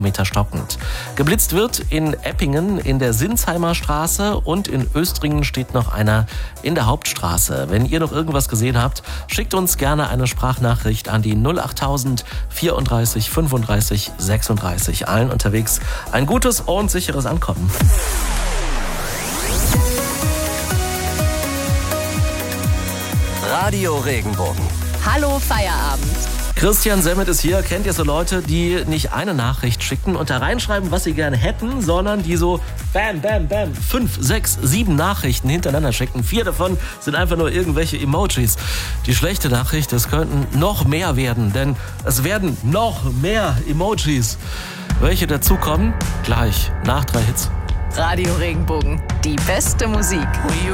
Meter stockend. Geblitzt wird in Eppingen in der Sinsheimer Straße und in Östringen steht noch einer in der Hauptstraße. Wenn ihr noch irgendwas gesehen habt, schickt uns gerne eine Sprachnachricht an die 08000 34 35 36. Allen unterwegs ein gutes und sicheres Ankommen. Radio Regenbogen. Hallo Feierabend. Christian Semmet ist hier. Kennt ihr so Leute, die nicht eine Nachricht schicken und da reinschreiben, was sie gerne hätten, sondern die so bam, bam, bam, 5, 6, 7 Nachrichten hintereinander schicken. 4 davon sind einfach nur irgendwelche Emojis. Die schlechte Nachricht, es könnten noch mehr werden, denn es werden noch mehr Emojis. Welche dazukommen? Gleich nach 3 Hits. Radio Regenbogen, die beste Musik.